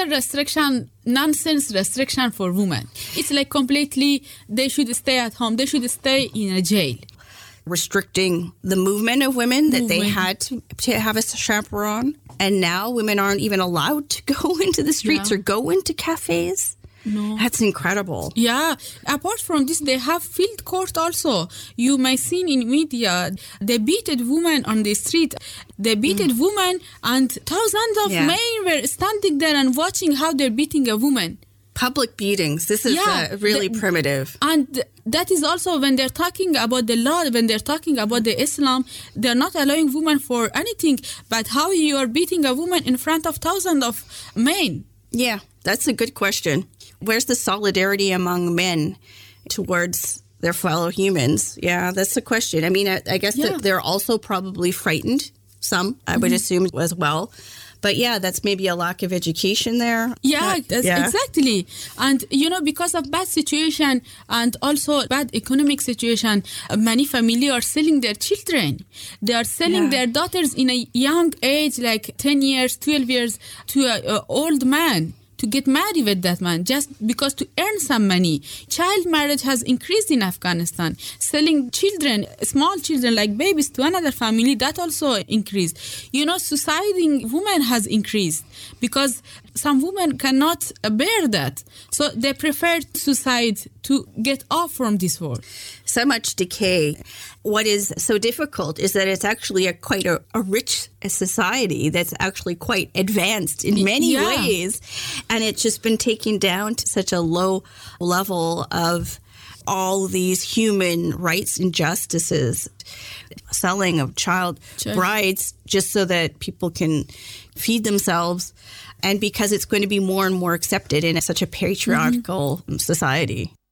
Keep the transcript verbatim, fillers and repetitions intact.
total restriction, nonsense restriction for women. It's like completely, they should stay at home. They should stay in a jail. Restricting the movement of women, that Movement. they had to, to have a chaperone. And now women aren't even allowed to go into the streets Yeah. or go into cafes. No. That's incredible. Yeah. Apart from this, they have field court also. You may see in media, they beated women on the street. They beated mm. women, and thousands of Yeah. men were standing there and watching how they're beating a woman. Public beatings. This is Yeah, uh, really the- primitive. And that is also when they're talking about the law, when they're talking about the Islam, they're not allowing women for anything. But how you are beating a woman in front of thousands of men? Yeah, that's a good question. Where's the solidarity among men towards their fellow humans? Yeah, that's the question. I mean, I, I guess Yeah. that they're also probably frightened, some, I would assume as well. But yeah, that's maybe a lack of education there. Yeah, That- that's yeah. exactly. And, you know, because of bad situation and also bad economic situation, uh, many families are selling their children. They are selling Yeah. their daughters in a young age, like ten years, twelve years, to an old man, to get married with that man, just because to earn some money. Child marriage has increased in Afghanistan. Selling children, small children like babies to another family, that also increased. You know, suiciding women has increased because some women cannot bear that. So they prefer suicide to get off from this world. So much decay. What is so difficult is that it's actually a quite a, a rich society that's actually quite advanced in many Yeah. ways. And it's just been taken down to such a low level of all these human rights injustices. Selling of child Child. brides just so that people can feed themselves. And because it's going to be more and more accepted in such a patriarchal society.